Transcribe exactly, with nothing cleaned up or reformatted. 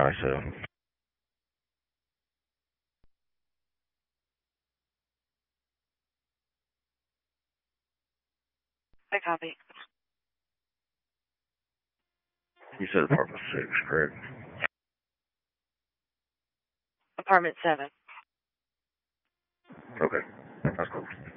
myself. I copy. You said apartment six, correct? Apartment seven. Okay, that's cool.